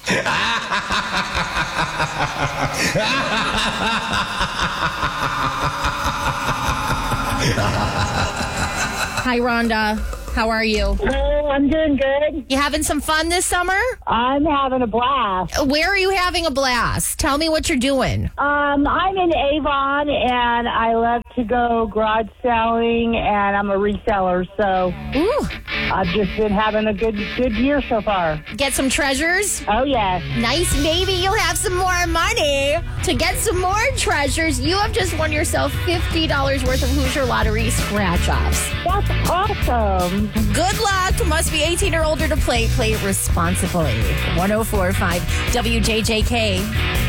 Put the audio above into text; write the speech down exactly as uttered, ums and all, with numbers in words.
Hi, Rhonda. How are you? Hello, I'm doing good. You having some fun this summer? I'm having a blast. Where are you having a blast? Tell me what you're doing. Um, I'm in Avon, and I love to go garage selling, and I'm a reseller, so Ooh. I've just been having a good good year so far. Get some treasures? Oh, yes. Nice. Maybe you'll have some more money. To get some more treasures, you have just won yourself fifty dollars worth of Hoosier Lottery scratch-offs. That's awesome. Good luck. Must be eighteen or older to play. Play responsibly. one oh four point five W J J K.